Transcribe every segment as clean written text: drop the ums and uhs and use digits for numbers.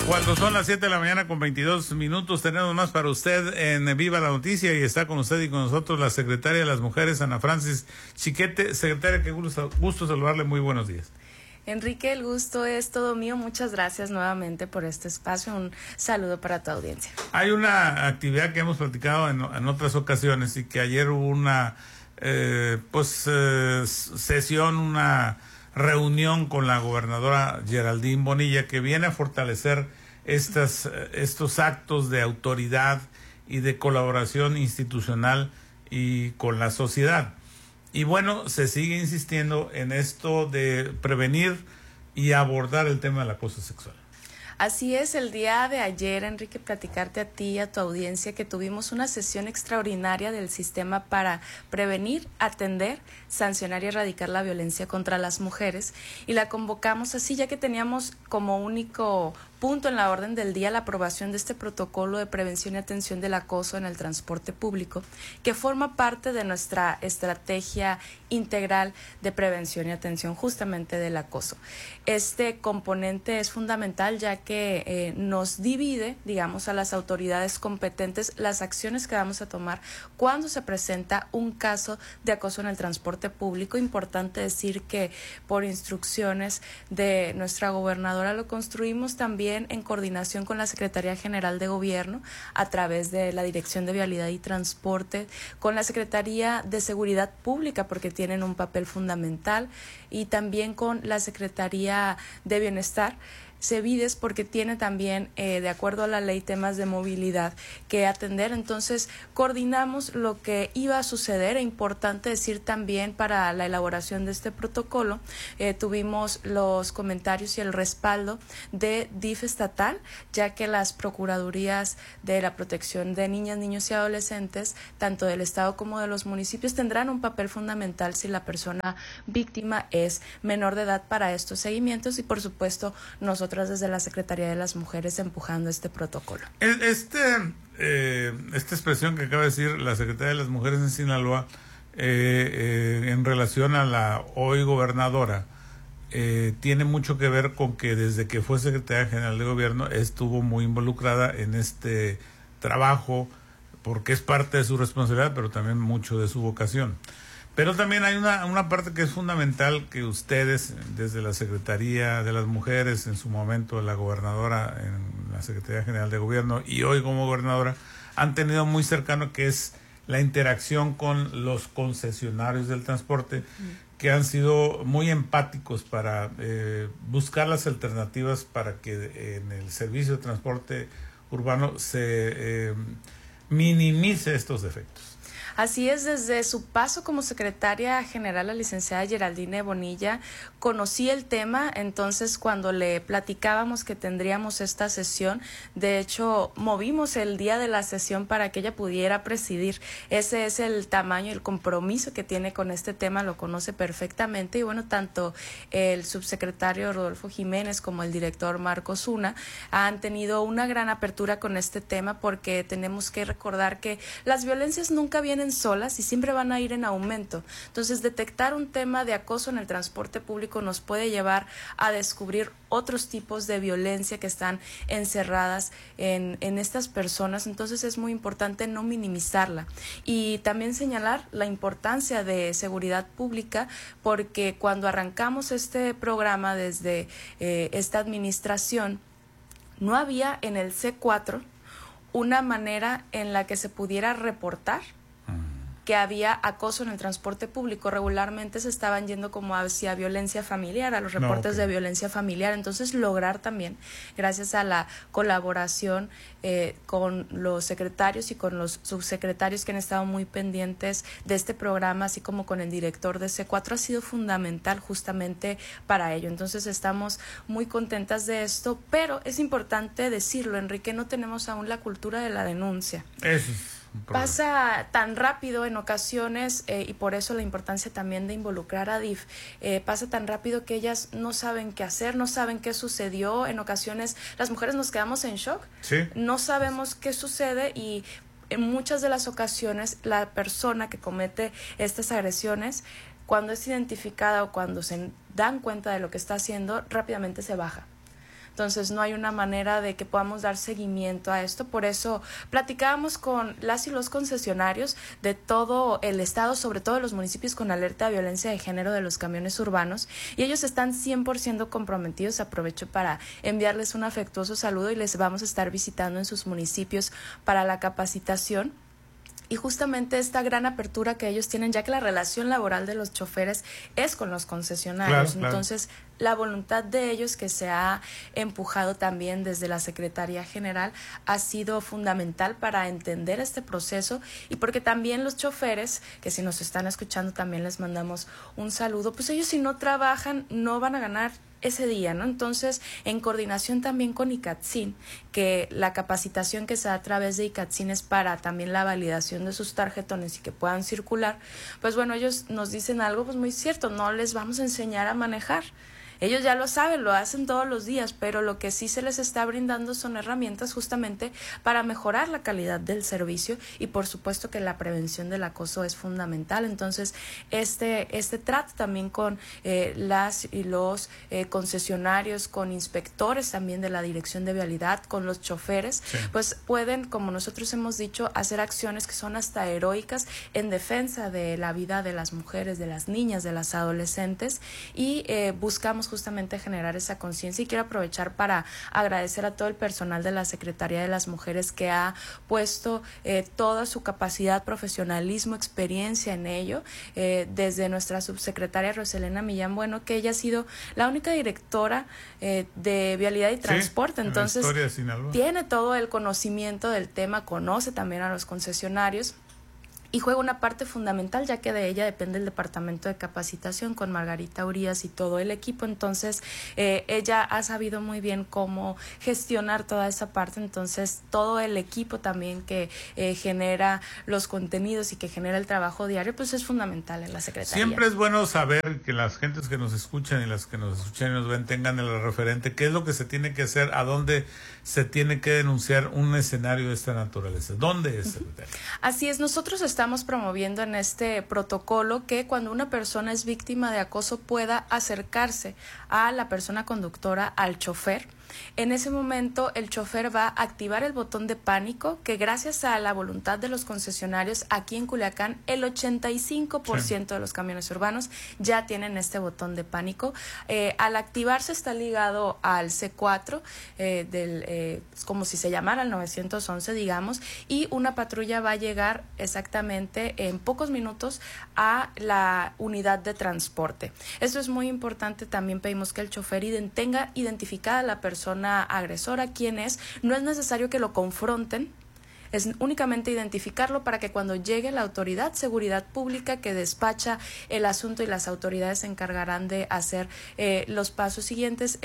Cuando son las 7 de la mañana con 22 minutos, tenemos más para usted en Viva la Noticia y está con usted y con nosotros la secretaria de las Mujeres, Ana Francis Chiquete. Secretaria, qué gusto saludarle, muy buenos días. Enrique, el gusto es todo mío. Muchas gracias nuevamente por este espacio. Un saludo para tu audiencia. Hay una actividad que hemos platicado en otras ocasiones y que ayer hubo una sesión, una reunión con la gobernadora Geraldine Bonilla, que viene a fortalecer estos actos de autoridad y de colaboración institucional y con la sociedad. Y bueno, se sigue insistiendo en esto de prevenir y abordar el tema del acoso sexual. Así es, el día de ayer, Enrique, platicarte a ti y a tu audiencia que tuvimos una sesión extraordinaria del sistema para prevenir, atender, sancionar y erradicar la violencia contra las mujeres, y la convocamos así ya que teníamos como único punto en la orden del día la aprobación de este protocolo de prevención y atención del acoso en el transporte público, que forma parte de nuestra estrategia integral de prevención y atención justamente del acoso. Este componente es fundamental ya que nos divide, digamos, a las autoridades competentes las acciones que vamos a tomar cuando se presenta un caso de acoso en el transporte público. Importante decir que por instrucciones de nuestra gobernadora lo construimos también en coordinación con la Secretaría General de Gobierno a través de la Dirección de Vialidad y Transporte, con la Secretaría de Seguridad Pública porque tienen un papel fundamental, y también con la Secretaría de Bienestar, CEVIDES, porque tiene también, de acuerdo a la ley, temas de movilidad que atender. Entonces, coordinamos lo que iba a suceder. Es importante decir también para la elaboración de este protocolo, tuvimos los comentarios y el respaldo de DIF estatal, ya que las Procuradurías de la Protección de Niñas, Niños y Adolescentes, tanto del Estado como de los municipios, tendrán un papel fundamental si la persona víctima es menor de edad para estos seguimientos, y por supuesto nosotros desde la Secretaría de las Mujeres empujando este protocolo. Esta expresión que acaba de decir la Secretaría de las Mujeres en Sinaloa en relación a la hoy gobernadora tiene mucho que ver con que desde que fue Secretaria General de Gobierno estuvo muy involucrada en este trabajo, porque es parte de su responsabilidad, pero también mucho de su vocación. Pero también hay una parte que es fundamental, que ustedes, desde la Secretaría de las Mujeres, en su momento la gobernadora en la Secretaría General de Gobierno y hoy como gobernadora, han tenido muy cercano, que es la interacción con los concesionarios del transporte, que han sido muy empáticos para buscar las alternativas para que en el servicio de transporte urbano se minimice estos efectos. Así es, desde su paso como secretaria general, la licenciada Geraldine Bonilla, conocí el tema. Entonces cuando le platicábamos que tendríamos esta sesión, de hecho movimos el día de la sesión para que ella pudiera presidir. Ese es el tamaño, el compromiso que tiene con este tema, lo conoce perfectamente, y bueno, tanto el subsecretario Rodolfo Jiménez como el director Marcos Zuna han tenido una gran apertura con este tema, porque tenemos que recordar que las violencias nunca vienen solas y siempre van a ir en aumento. Entonces, detectar un tema de acoso en el transporte público nos puede llevar a descubrir otros tipos de violencia que están encerradas en estas personas. Entonces, es muy importante no minimizarla, y también señalar la importancia de seguridad pública, porque cuando arrancamos este programa desde esta administración, no había en el C4 una manera en la que se pudiera reportar que había acoso en el transporte público. Regularmente se estaban yendo como hacia violencia familiar, a los reportes de violencia familiar. Entonces, lograr también, gracias a la colaboración con los secretarios y con los subsecretarios que han estado muy pendientes de este programa, así como con el director de C4, ha sido fundamental justamente para ello. Entonces, estamos muy contentas de esto, pero es importante decirlo, Enrique, no tenemos aún la cultura de la denuncia. Eso es. Pasa tan rápido en ocasiones, y por eso la importancia también de involucrar a DIF, pasa tan rápido que ellas no saben qué hacer, no saben qué sucedió. En ocasiones las mujeres nos quedamos en shock, ¿sí? No sabemos qué sucede, y en muchas de las ocasiones la persona que comete estas agresiones, cuando es identificada o cuando se dan cuenta de lo que está haciendo, rápidamente se baja. Entonces no hay una manera de que podamos dar seguimiento a esto. Por eso platicábamos con las y los concesionarios de todo el estado, sobre todo los municipios con alerta de violencia de género de los camiones urbanos, y ellos están 100% comprometidos. Aprovecho para enviarles un afectuoso saludo y les vamos a estar visitando en sus municipios para la capacitación. Y justamente esta gran apertura que ellos tienen, ya que la relación laboral de los choferes es con los concesionarios. Claro. Entonces, la voluntad de ellos, que se ha empujado también desde la Secretaría General, ha sido fundamental para entender este proceso, y porque también los choferes, que si nos están escuchando también les mandamos un saludo, pues ellos si no trabajan no van a ganar ese día, ¿no? Entonces, en coordinación también con ICATSIN, que la capacitación que se da a través de ICATSIN es para también la validación de sus tarjetones y que puedan circular, pues bueno, ellos nos dicen algo pues muy cierto: no les vamos a enseñar a manejar. Ellos ya lo saben, lo hacen todos los días, pero lo que sí se les está brindando son herramientas justamente para mejorar la calidad del servicio, y por supuesto que la prevención del acoso es fundamental. Entonces, este trato también con las y los concesionarios, con inspectores también de la Dirección de Vialidad, con los choferes, sí, pues pueden, como nosotros hemos dicho, hacer acciones que son hasta heroicas en defensa de la vida de las mujeres, de las niñas, de las adolescentes, y buscamos justamente generar esa conciencia. Y quiero aprovechar para agradecer a todo el personal de la Secretaría de las Mujeres que ha puesto toda su capacidad, profesionalismo, experiencia en ello, desde nuestra subsecretaria Roselena Millán Bueno, que ella ha sido la única directora de Vialidad y Transporte, sí, entonces tiene todo el conocimiento del tema, conoce también a los concesionarios y juega una parte fundamental, ya que de ella depende el departamento de capacitación con Margarita Urias y todo el equipo. Entonces ella ha sabido muy bien cómo gestionar toda esa parte. Entonces todo el equipo también que genera los contenidos y que genera el trabajo diario, pues es fundamental en la Secretaría. Siempre es bueno saber que las gentes que nos escuchan y las que nos escuchan y nos ven tengan el referente, qué es lo que se tiene que hacer, a dónde se tiene que denunciar un escenario de esta naturaleza. ¿Dónde es, secretaria? Así es, nosotros estamos promoviendo en este protocolo que cuando una persona es víctima de acoso pueda acercarse a la persona conductora, al chofer. En ese momento el chofer va a activar el botón de pánico, que gracias a la voluntad de los concesionarios aquí en Culiacán, el 85% sí, de los camiones urbanos ya tienen este botón de pánico. Al activarse está ligado al C4, como si se llamara el 911, digamos, y una patrulla va a llegar exactamente en pocos minutos a la unidad de transporte. Esto es muy importante. También pedimos que el chofer tenga identificada a la persona agresora, quién es. No es necesario que lo confronten, es únicamente identificarlo para que cuando llegue la autoridad, seguridad pública, que despacha el asunto y las autoridades se encargarán de hacer los pasos siguientes,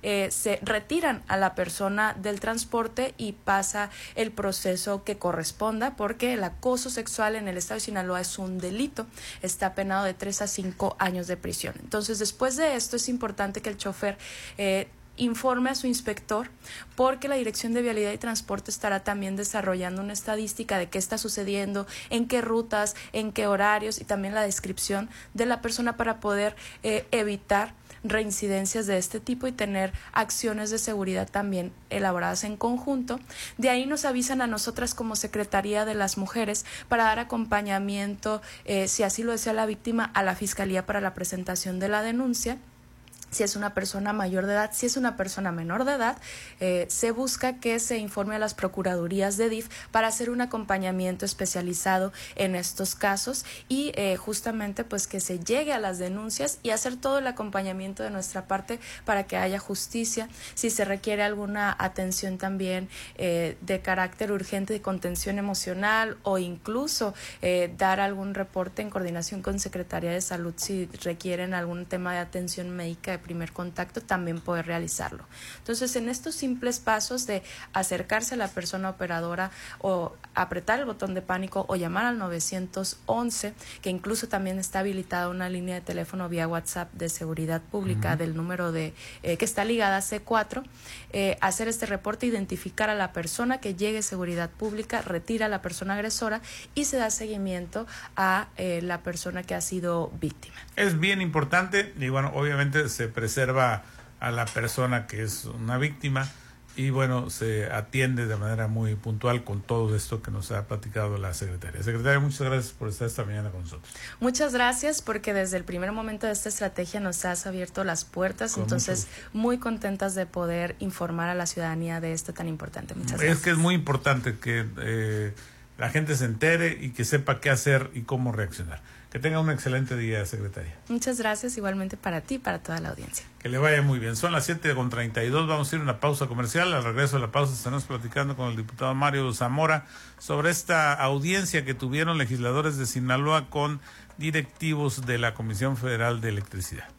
se retiran a la persona del transporte y pasa el proceso que corresponda, porque el acoso sexual en el estado de Sinaloa es un delito, está penado de 3 a 5 años de prisión. Entonces, después de esto es importante que el chofer informe a su inspector, porque la Dirección de Vialidad y Transporte estará también desarrollando una estadística de qué está sucediendo, en qué rutas, en qué horarios, y también la descripción de la persona para poder evitar reincidencias de este tipo y tener acciones de seguridad también elaboradas en conjunto. De ahí nos avisan a nosotras como Secretaría de las Mujeres para dar acompañamiento, si así lo desea la víctima, a la Fiscalía para la presentación de la denuncia. Si es una persona mayor de edad, si es una persona menor de edad, se busca que se informe a las procuradurías de DIF para hacer un acompañamiento especializado en estos casos y justamente pues que se llegue a las denuncias y hacer todo el acompañamiento de nuestra parte para que haya justicia. Si se requiere alguna atención también de carácter urgente, de contención emocional, o incluso dar algún reporte en coordinación con Secretaría de Salud si requieren algún tema de atención médica de primer contacto, también poder realizarlo. Entonces, en estos simples pasos de acercarse a la persona operadora o apretar el botón de pánico o llamar al 911, que incluso también está habilitada una línea de teléfono vía WhatsApp de seguridad pública del número de que está ligada a C4, hacer este reporte, identificar a la persona, que llegue seguridad pública, retira a la persona agresora y se da seguimiento a la persona que ha sido víctima. Es bien importante y bueno, obviamente se preserva a la persona que es una víctima y bueno, se atiende de manera muy puntual con todo esto que nos ha platicado la secretaria. Secretaria, muchas gracias por estar esta mañana con nosotros. Muchas gracias, porque desde el primer momento de esta estrategia nos has abierto las puertas, entonces muy contentas de poder informar a la ciudadanía de esto tan importante. Muchas gracias. Es que es muy importante que la gente se entere y que sepa qué hacer y cómo reaccionar. Que tenga un excelente día, secretaria. Muchas gracias, igualmente para ti y para toda la audiencia. Que le vaya muy bien. Son las 7:32, vamos a ir a una pausa comercial. Al regreso de la pausa estaremos platicando con el diputado Mario Zamora sobre esta audiencia que tuvieron legisladores de Sinaloa con directivos de la Comisión Federal de Electricidad.